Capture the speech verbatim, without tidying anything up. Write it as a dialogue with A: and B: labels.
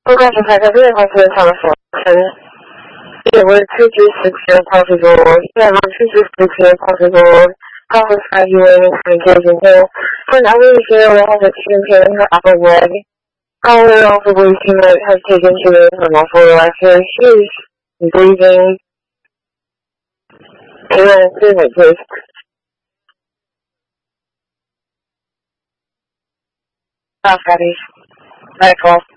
A: 我告诉他，他这个公司上的手称，也为自己实现跑去做，然后自己实现跑去做，他会发现很接近后，when I will share all the children of the world, I will also be that has taken to from my photo after his breathing and images. Off, Abby. Michael.